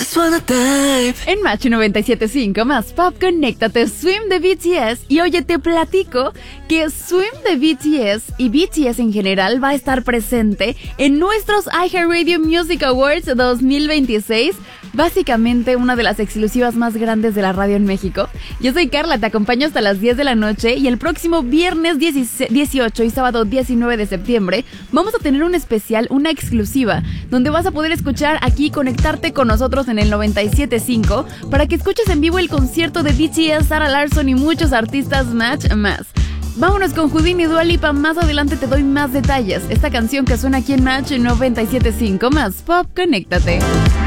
just wanna dive. En Match 97.5 más Pop, conéctate Swim de BTS. Y oye, te platico que Swim de BTS y BTS en general va a estar presente en nuestros iHeartRadio Music Awards 2026. Básicamente una de las exclusivas más grandes de la radio en México. Yo soy Carla, te acompaño hasta las 10 de la noche y el próximo viernes 18 y sábado 19 de septiembre vamos a tener un especial, una exclusiva, donde vas a poder escuchar aquí, conectarte con nosotros en el 97.5 para que escuches en vivo el concierto de BTS, Sarah Larsson y muchos artistas más. Vámonos con Houdini y Dua Lipa, más adelante te doy más detalles. Esta canción que suena aquí en Match 97.5 más Pop, conéctate.